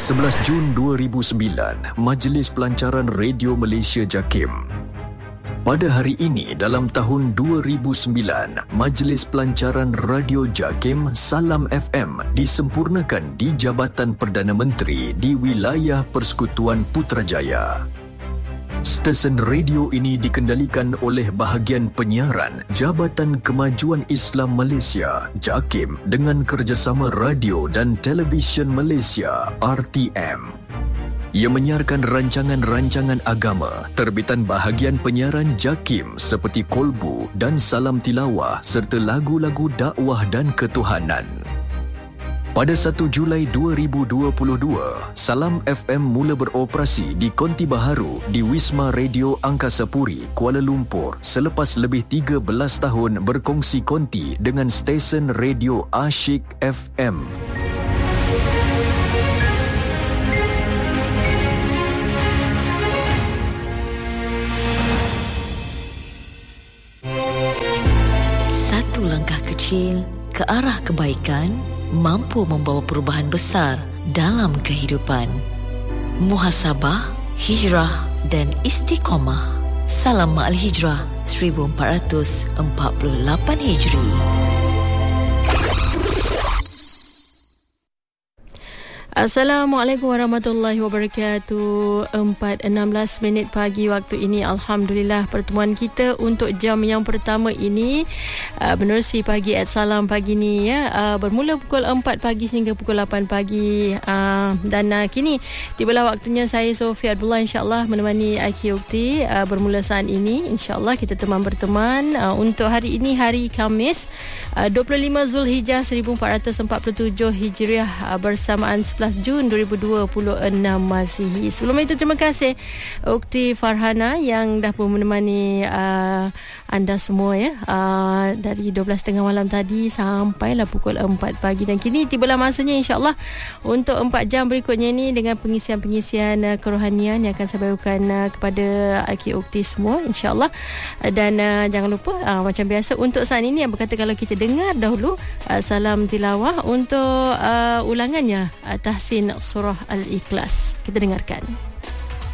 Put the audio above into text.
11 Jun 2009, Majlis Pelancaran Radio Malaysia JAKIM. Pada hari ini dalam tahun 2009, Majlis Pelancaran Radio JAKIM Salam FM disempurnakan di Jabatan Perdana Menteri di wilayah Persekutuan Putrajaya. Stesen radio ini dikendalikan oleh bahagian penyiaran Jabatan Kemajuan Islam Malaysia JAKIM dengan kerjasama Radio dan Televisyen Malaysia RTM. Ia menyiarkan rancangan-rancangan agama terbitan bahagian penyiaran JAKIM seperti Kolbu dan Salam Tilawah serta lagu-lagu dakwah dan ketuhanan. Pada 1 Julai 2022, Salam FM mula beroperasi di Konti Baharu di Wisma Radio Angkasa Puri, Kuala Lumpur selepas lebih 13 tahun berkongsi konti dengan stesen radio Asyik FM. Satu langkah kecil ke arah kebaikan mampu membawa perubahan besar dalam kehidupan. Muhasabah, hijrah dan istiqamah. Salam Ma'al Hijrah 1448 Hijri. Assalamualaikum warahmatullahi wabarakatuh. 4:16 minit pagi waktu ini. Alhamdulillah, pertemuan kita untuk jam yang pertama ini menerusi pagi Salam pagi ni bermula pukul 4 pagi sehingga pukul 8 pagi. Dan kini tibalah waktunya saya Sofia Abdullah insya-Allah menemani Aki Ukti bermula saat ini. Insya-Allah kita berteman untuk hari ini, hari Khamis 25 Zulhijjah 1447 Hijriah bersamaan 11 Jun 2026 Masihi. Sebelum itu terima kasih Ukti Farhana yang dah pun menemani anda semua dari 12.30 malam tadi sampailah pukul 4 pagi, dan kini tibalah masanya insya-Allah untuk 4 jam berikutnya ini dengan pengisian-pengisian kerohanian yang akan saya bawakan kepada Aki Ukti semua insya-Allah. Dan jangan lupa macam biasa untuk saat ini yang berkata kalau kita dengar dahulu Salam Tilawah untuk ulangannya Tahsin Surah Al-Ikhlas. Kita dengarkan.